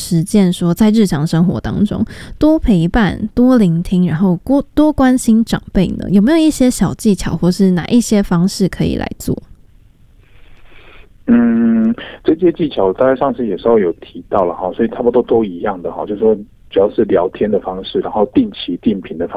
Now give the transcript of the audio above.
实践说在日常生活当中多陪伴、多聆听，然后多关心长辈呢？有没有一些小技巧或是哪一些方式可以来做？ 这些技巧大概上次也稍微有提到了哈，所以差不多都一样的哈，就是说主要是聊天的方式，然后定期定频的